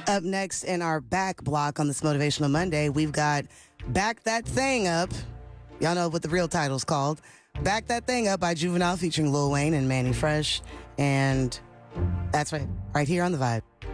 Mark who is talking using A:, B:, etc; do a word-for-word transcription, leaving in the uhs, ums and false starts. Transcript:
A: Up next in our back block on this Motivational Monday, we've got Back That Thing Up. Y'all know what the real title's called. Back That Thing Up by Juvenile featuring Lil Wayne and Manny Fresh. And that's right, right here on The Vibe.